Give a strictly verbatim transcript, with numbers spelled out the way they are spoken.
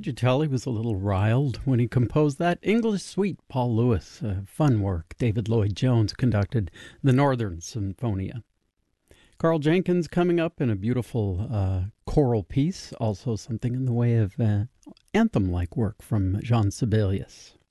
Could you tell he was a little riled when he composed that English suite? Paul Lewis, uh, fun work. David Lloyd Jones conducted the Northern Sinfonia. Carl Jenkins coming up in a beautiful uh, choral piece, also something in the way of uh, anthem-like work from Jean Sibelius.